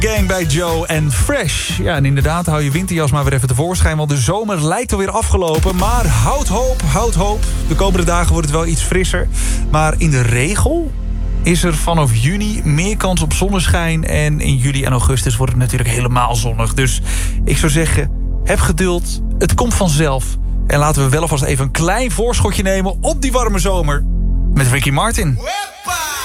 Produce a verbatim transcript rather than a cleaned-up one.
Gang bij Joe en Fresh. Ja, en inderdaad, hou je winterjas maar weer even tevoorschijn... want de zomer lijkt alweer afgelopen. Maar houd hoop, houd hoop. De komende dagen wordt het wel iets frisser. Maar in de regel is er vanaf juni meer kans op zonneschijn... en in juli en augustus wordt het natuurlijk helemaal zonnig. Dus ik zou zeggen, heb geduld. Het komt vanzelf. En laten we wel alvast even een klein voorschotje nemen... op die warme zomer met Ricky Martin. Wepa!